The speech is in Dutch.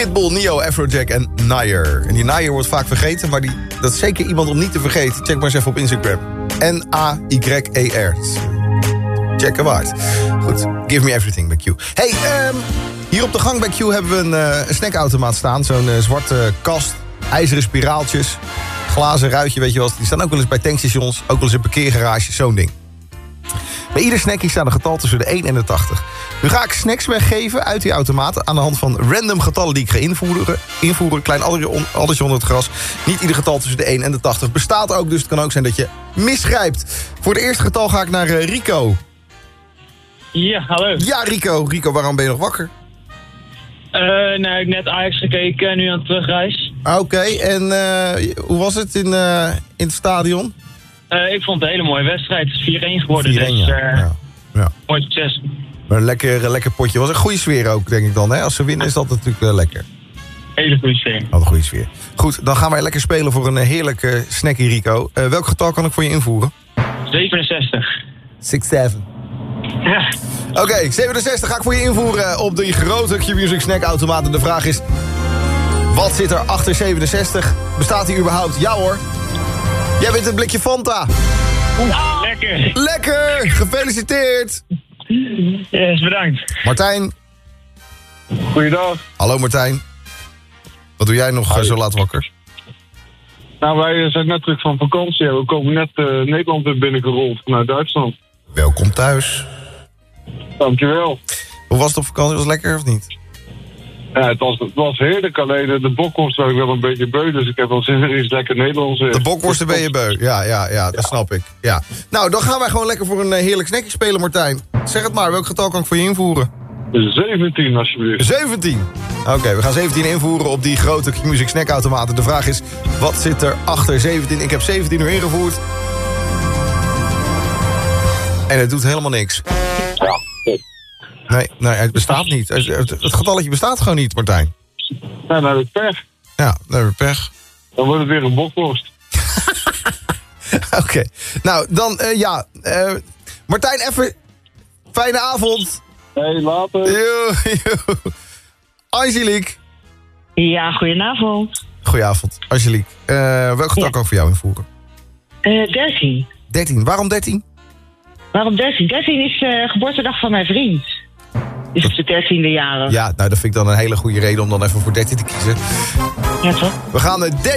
Pitbull, Neo, Afrojack en Nair. En die Nair wordt vaak vergeten, maar dat is zeker iemand om niet te vergeten. Check maar eens even op Instagram. N-A-Y-E-R. Checken waard. Goed, give me everything bij Q. Hey, hier op de gang bij Q hebben we een snackautomaat staan. Zo'n zwarte kast, ijzeren spiraaltjes, glazen ruitje, weet je wel. Die staan ook wel eens bij tankstations, ook wel eens in parkeergarages, zo'n ding. Bij ieder snackie staat een getal tussen de 1 en de 80. Nu ga ik snacks weggeven uit die automaat aan de hand van random getallen die ik ga invoeren. Klein addertje onder het gras. Niet ieder getal tussen de 1 en de 80 bestaat ook, dus het kan ook zijn dat je misgrijpt. Voor het eerste getal ga ik naar Rico. Ja, hallo. Ja, Rico. Rico, waarom ben je nog wakker? Nou, ik heb net Ajax gekeken, nu aan het terugreis. Oké, en hoe was het in het stadion? Ik vond het een hele mooie wedstrijd. Het is 4-1 geworden, 4-1, dus ja. mooi succes. Maar een lekker potje. Was een goede sfeer ook, denk ik dan. Hè? Als ze winnen is dat natuurlijk lekker. Hele goede sfeer. Wat een goede sfeer. Goed, dan gaan wij lekker spelen voor een heerlijke snackie, Rico. Welk getal kan ik voor je invoeren? 67. 67. Ja. Oké, 67 ga ik voor je invoeren op die grote Q-Music snackautomaat. En de vraag is, wat zit er achter 67? Bestaat die überhaupt? Ja hoor. Jij bent een blikje Fanta. Lekker. Lekker, gefeliciteerd. Yes, bedankt. Martijn. Goeiedag. Hallo Martijn. Wat doe jij nog zo laat wakker? Nou, wij zijn net terug van vakantie. We komen net Nederland weer binnengerold vanuit Duitsland. Welkom thuis. Dankjewel. Hoe was het op vakantie? Was het lekker of niet? Ja, het was heerlijk. Alleen de bokworst was ik wel een beetje beu. Dus ik heb wel zin in iets lekker Nederlands. De bokworsten ben je beu. Ja, dat snap ik. Ja. Nou, dan gaan wij gewoon lekker voor een heerlijk snackje spelen, Martijn. Zeg het maar, welk getal kan ik voor je invoeren? 17 alsjeblieft. 17. Oké, we gaan 17 invoeren op die grote Q-Music snackautomaten. De vraag is, wat zit er achter 17? Ik heb 17 nu ingevoerd. En het doet helemaal niks. Ja. Nee, het bestaat niet. Het getalletje bestaat gewoon niet, Martijn. Nou, dan heb ik pech. Ja, dan hebben we pech. Dan wordt het weer een bokworst. Oké. Nou, dan Martijn, even fijne avond. Hey, later. Yo. Angelique. Ja, goedenavond. Goedenavond, Angelique. Welk getal kan ik voor jou invoeren? 13. 13. Waarom 13? Waarom 13? 13 is geboortedag van mijn vriend. Dus op de 13e jaren. Ja, nou dat vind ik dan een hele goede reden om dan even voor 13 te kiezen. Ja, toch? We gaan